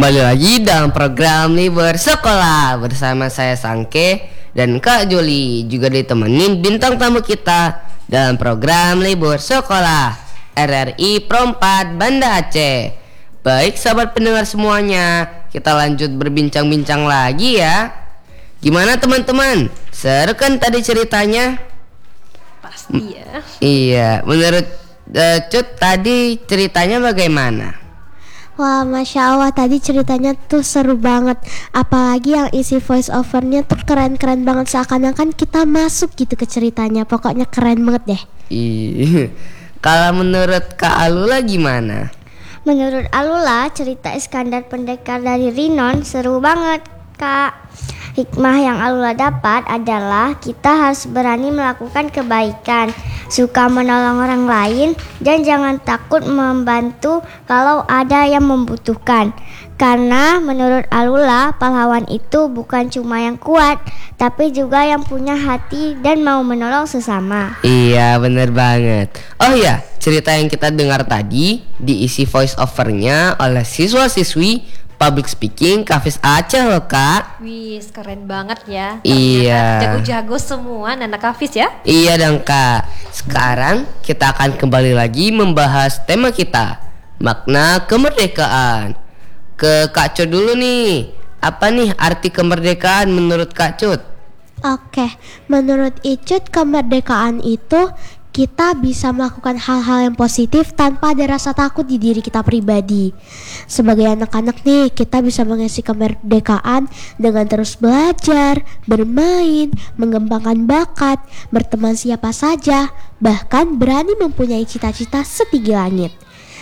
Kembali lagi dalam program Libur Sekolah bersama saya Sangke dan Kak Juli, juga ditemenin bintang tamu kita dalam program Libur Sekolah RRI Pro 4 Banda Aceh. Baik sahabat pendengar semuanya, kita lanjut berbincang-bincang lagi ya. Gimana teman-teman? Seru kan tadi ceritanya? Pasti ya. Iya, menurut Cut tadi ceritanya bagaimana? Wah, Masya Allah, tadi ceritanya tuh seru banget. Apalagi yang isi voice overnya tuh keren-keren banget. Seakan-akan kita masuk gitu ke ceritanya. Pokoknya keren banget deh. Iya. Kalau menurut Kak Alula gimana? Menurut Alula, cerita Iskandar Pendekar dari Rinon seru banget, Kak. Hikmah yang Alula dapat adalah kita harus berani melakukan kebaikan, suka menolong orang lain, dan jangan takut membantu kalau ada yang membutuhkan. Karena menurut Alula, pahlawan itu bukan cuma yang kuat, tapi juga yang punya hati dan mau menolong sesama. Iya, bener banget. Oh ya, cerita yang kita dengar tadi diisi voice overnya oleh siswa-siswi Public Speaking Kafis Aceh loh, Kak. Wih, keren banget ya. Iya. Jago-jago semua anak Kafis ya. Iya dong, Kak. Sekarang kita akan kembali lagi membahas tema kita, makna kemerdekaan. Ke Kak Cut dulu nih. Apa nih arti kemerdekaan menurut Kak Cut? Oke, menurut Icut, kemerdekaan itu kita bisa melakukan hal-hal yang positif tanpa ada rasa takut di diri kita pribadi. Sebagai anak-anak nih, kita bisa mengisi kemerdekaan dengan terus belajar, bermain, mengembangkan bakat, berteman siapa saja, bahkan berani mempunyai cita-cita setinggi langit.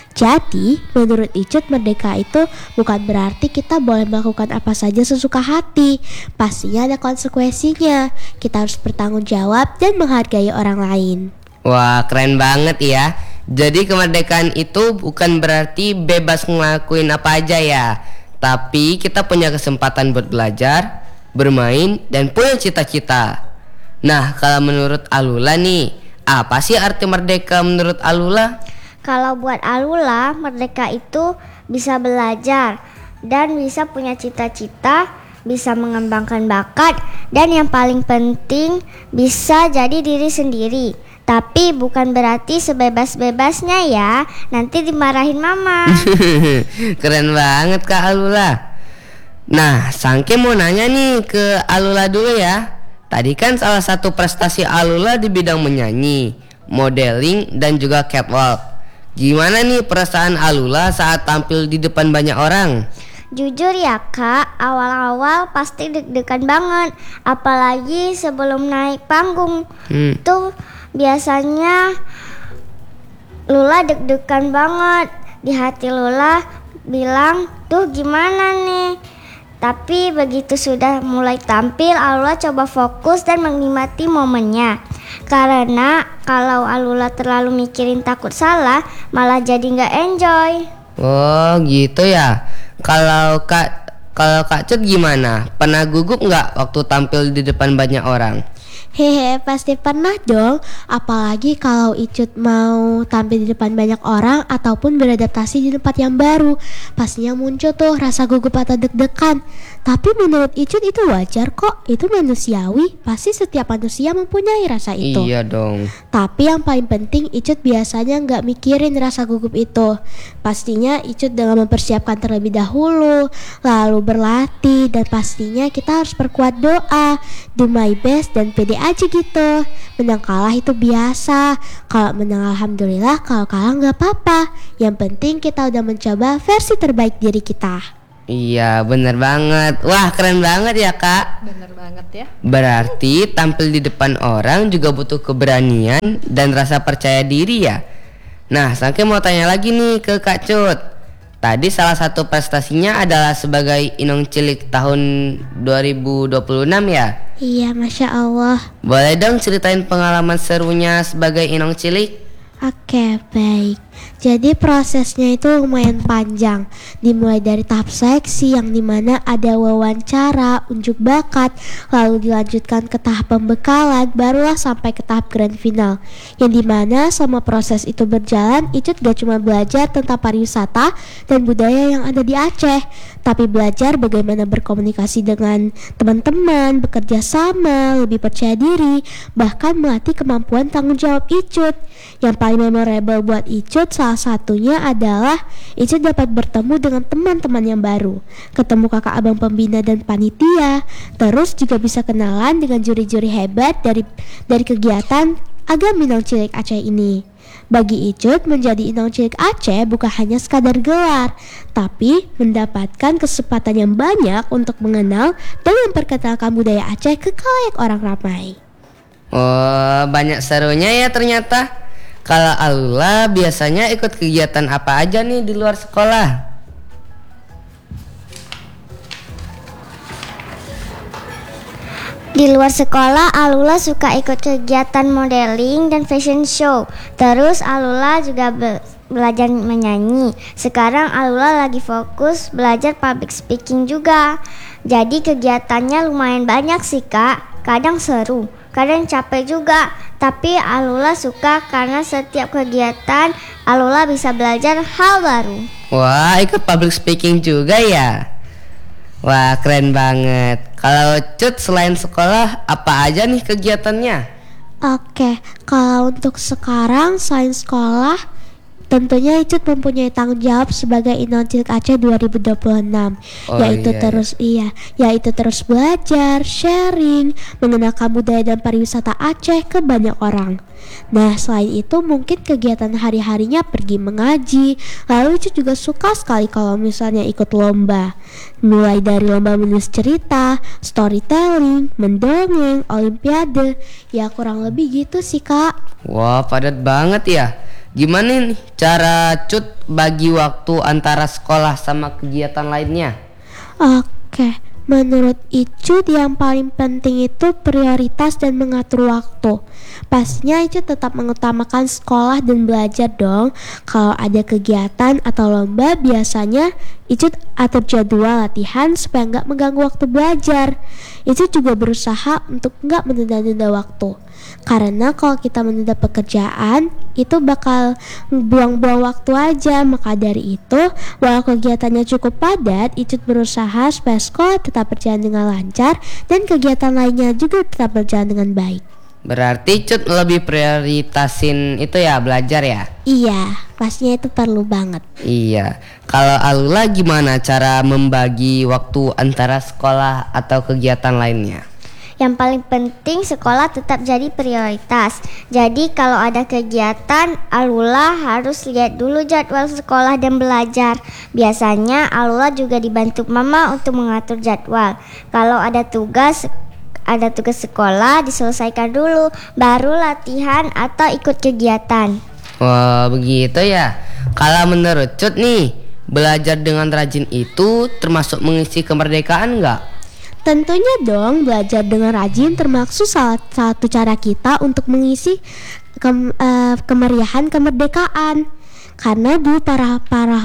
Jadi, menurut Icut, merdeka itu bukan berarti kita boleh melakukan apa saja sesuka hati. Pastinya ada konsekuensinya. Kita harus bertanggung jawab dan menghargai orang lain. Wah, keren banget ya. Jadi kemerdekaan itu bukan berarti bebas ngelakuin apa aja ya, tapi kita punya kesempatan buat belajar, bermain, dan punya cita-cita. Nah, kalau menurut Alula nih, apa sih arti merdeka menurut Alula? Kalau buat Alula, merdeka itu bisa belajar dan bisa punya cita-cita, bisa mengembangkan bakat, dan yang paling penting bisa jadi diri sendiri. Tapi bukan berarti sebebas-bebasnya ya, nanti dimarahin mama. Keren banget Kak Alula. Nah, Sangke mau nanya nih ke Alula dulu ya. Tadi kan salah satu prestasi Alula di bidang menyanyi, modeling, dan juga catwalk. Gimana nih perasaan Alula saat tampil di depan banyak orang? Jujur ya Kak, awal-awal pasti deg-degan banget. Apalagi sebelum naik panggung. Tuh biasanya Lula deg-degan banget. Di hati Lula bilang, tuh gimana nih? Tapi begitu sudah mulai tampil, Alula coba fokus dan menikmati momennya. Karena kalau Alula terlalu mikirin takut salah, malah jadi gak enjoy. Oh gitu ya. Kalau Kak Cut gimana? Pernah gugup nggak waktu tampil di depan banyak orang? Hehe, pasti pernah dong. Apalagi kalau Icut mau tampil di depan banyak orang ataupun beradaptasi di tempat yang baru, pastinya muncul tuh rasa gugup atau deg-degan. Tapi menurut Icut itu wajar kok, itu manusiawi. Pasti setiap manusia mempunyai rasa itu. Iya dong. Tapi yang paling penting, Icut biasanya nggak mikirin rasa gugup itu. Pastinya Icut dengan mempersiapkan terlebih dahulu, lalu berlatih, dan pastinya kita harus perkuat doa, do my best, dan pede aja gitu. Menang kalah itu biasa. Kalau menang alhamdulillah, kalau kalah nggak apa-apa. Yang penting kita udah mencoba versi terbaik diri kita. Iya bener banget. Wah keren banget ya Kak. Bener banget ya. Berarti tampil di depan orang juga butuh keberanian dan rasa percaya diri ya. Nah, Sangke mau tanya lagi nih ke Kak Cut. Tadi salah satu prestasinya adalah sebagai Inong Cilik tahun 2026 ya? Iya, Masya Allah. Boleh dong ceritain pengalaman serunya sebagai Inong Cilik? Oke, baik. Jadi prosesnya itu lumayan panjang. Dimulai dari tahap seleksi yang dimana ada wawancara, unjuk bakat, lalu dilanjutkan ke tahap pembekalan, barulah sampai ke tahap grand final. Yang dimana selama proses itu berjalan, Icut gak cuma belajar tentang pariwisata dan budaya yang ada di Aceh, tapi belajar bagaimana berkomunikasi dengan teman-teman, bekerja sama, lebih percaya diri, bahkan melatih kemampuan tanggung jawab Icut. Yang paling memorable buat Icut salah satunya adalah Icut dapat bertemu dengan teman-teman yang baru, ketemu kakak abang pembina dan panitia, terus juga bisa kenalan dengan juri-juri hebat dari kegiatan Agam Inong Cilik Aceh ini. Bagi Icut, menjadi Inong Cilik Aceh bukan hanya sekadar gelar, tapi mendapatkan kesempatan yang banyak untuk mengenal dan memperkenalkan budaya Aceh ke khalayak orang ramai. Oh, banyak serunya ya ternyata. Kalau Alula biasanya ikut kegiatan apa aja nih di luar sekolah? Di luar sekolah, Alula suka ikut kegiatan modeling dan fashion show. Terus Alula juga belajar menyanyi. Sekarang Alula lagi fokus belajar public speaking juga. Jadi kegiatannya lumayan banyak sih Kak. Kadang seru, kadang capek juga. Tapi Alula suka karena setiap kegiatan Alula bisa belajar hal baru. Wah, ikut public speaking juga ya? Wah, keren banget. Kalau Cut selain sekolah, apa aja nih kegiatannya? Oke, kalau untuk sekarang selain sekolah, tentunya Icut mempunyai tanggung jawab sebagai Inong Cilik Aceh 2026, yaitu terus belajar, sharing, mengenalkan budaya dan pariwisata Aceh ke banyak orang. Nah, selain itu mungkin kegiatan hari-harinya pergi mengaji. Lalu Icut juga suka sekali kalau misalnya ikut lomba, mulai dari lomba menulis cerita, storytelling, mendongeng, olimpiade. Ya kurang lebih gitu sih Kak. Wah, padat banget ya. Gimana nih cara Cut bagi waktu antara sekolah sama kegiatan lainnya? Oke, menurut Icut yang paling penting itu prioritas dan mengatur waktu. Pastinya Icut tetap mengutamakan sekolah dan belajar dong. Kalau ada kegiatan atau lomba, biasanya Icut atur jadwal latihan supaya nggak mengganggu waktu belajar. Icut juga berusaha untuk nggak menunda-nunda waktu. Karena kalau kita menunda pekerjaan, itu bakal buang-buang waktu aja. Maka dari itu, walau kegiatannya cukup padat, Icut berusaha supaya sekolah tetap berjalan dengan lancar dan kegiatan lainnya juga tetap berjalan dengan baik. Berarti Cut lebih prioritasin itu ya, belajar ya? Iya, pastinya itu perlu banget. Iya. Kalau Alula gimana cara membagi waktu antara sekolah atau kegiatan lainnya? Yang paling penting sekolah tetap jadi prioritas. Jadi kalau ada kegiatan, Alula harus lihat dulu jadwal sekolah dan belajar. Biasanya Alula juga dibantu mama untuk mengatur jadwal. Kalau ada tugas sekolah diselesaikan dulu, baru latihan atau ikut kegiatan. Wah, begitu ya. Kalau menurut Cut nih, belajar dengan rajin itu termasuk mengisi kemerdekaan nggak? Tentunya dong, belajar dengan rajin termasuk salah satu cara kita untuk mengisi kemeriahan kemerdekaan. Karena dulu para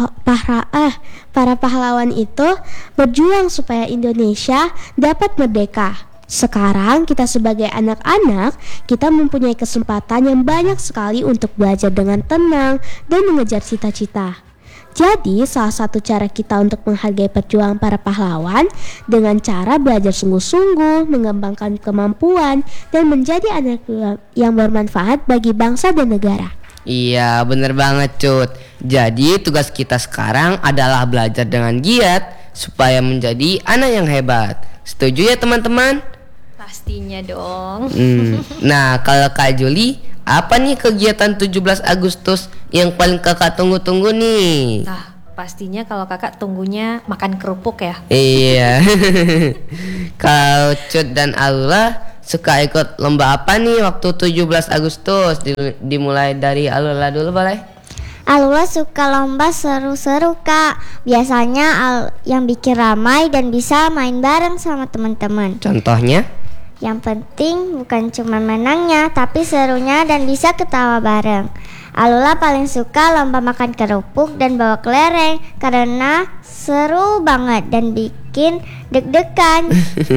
pahlawan itu berjuang supaya Indonesia dapat merdeka. Sekarang kita sebagai anak-anak, kita mempunyai kesempatan yang banyak sekali untuk belajar dengan tenang dan mengejar cita-cita. Jadi salah satu cara kita untuk menghargai perjuangan para pahlawan dengan cara belajar sungguh-sungguh, mengembangkan kemampuan, dan menjadi anak yang bermanfaat bagi bangsa dan negara. Iya, bener banget Cut. Jadi tugas kita sekarang adalah belajar dengan giat supaya menjadi anak yang hebat. Setuju ya teman-teman? Pastinya dong. Nah, kalau Kak Juli, apa nih kegiatan 17 Agustus yang paling kakak tunggu-tunggu nih? Nah, pastinya kalau kakak tunggunya makan kerupuk ya. Iya. Kalau Cut dan Alula suka ikut lomba apa nih waktu 17 Agustus? Dimulai dari Alula dulu boleh? Alula suka lomba seru-seru Kak. Biasanya yang bikin ramai dan bisa main bareng sama teman-teman. Contohnya? Yang penting bukan cuma menangnya, tapi serunya dan bisa ketawa bareng. Alula paling suka lomba makan kerupuk dan bawa kelereng karena seru banget dan bikin deg-degan.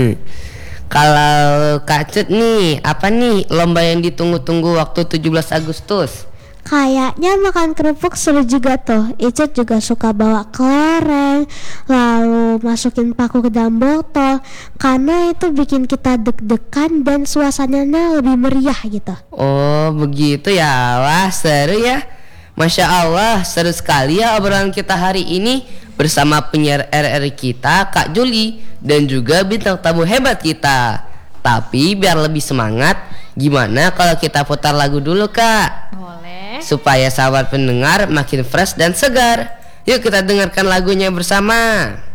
Kalau Kak Cut nih, apa nih lomba yang ditunggu-tunggu waktu 17 Agustus? Kayaknya makan kerupuk seru juga tuh. Icut juga suka bawa kelereng, lalu masukin paku ke dalam botol, karena itu bikin kita deg-degan dan suasananya lebih meriah gitu. Oh begitu ya, wah seru ya. Masya Allah, seru sekali ya obrolan kita hari ini bersama penyiar RRI kita, Kak Juli, dan juga bintang tamu hebat kita. Tapi biar lebih semangat, gimana kalau kita putar lagu dulu, Kak? Boleh. Supaya sahabat pendengar makin fresh dan segar. Yuk kita dengarkan lagunya bersama.